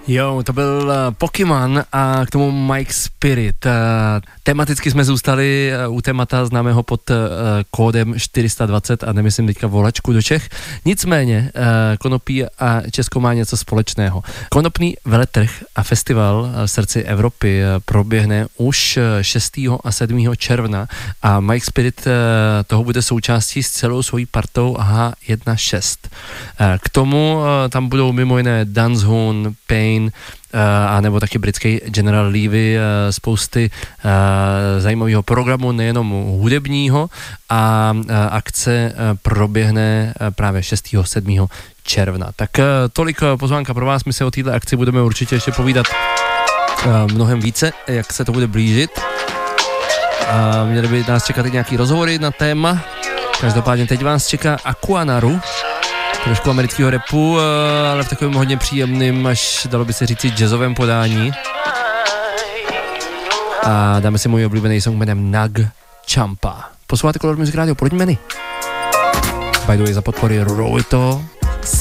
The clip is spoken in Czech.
Jo, to byl Pokémon a k tomu Mike Spirit. Tematicky jsme zůstali u témata známého pod kódem 420 a nemyslím teďka volačku do Čech. Nicméně konopí a Česko má něco společného. Konopný veletrh a festival v srdci Evropy proběhne už 6. a 7. června a Mike Spirit toho bude součástí s celou svojí partou H16. K tomu tam budou mimo jiné Danzhoon, Pain, a nebo taky britský General Levy, spousty zajímavého programu, nejenom hudebního, a akce proběhne právě 6. 7. června. Tak tolik pozvánka pro vás, my se o této akci budeme určitě ještě povídat mnohem více, jak se to bude blížit. Měli by nás čekat i nějaký rozhovory na téma, každopádně teď vás čeká Aquanaru, trošku amerického rapu, ale v takovém hodně příjemným, až dalo by se říct jazzovém podání. A dáme si můj oblíbený song jménem Nag Champa. Posloucháte Color Music Radio, pojďme. By the way, za podpory Roll to.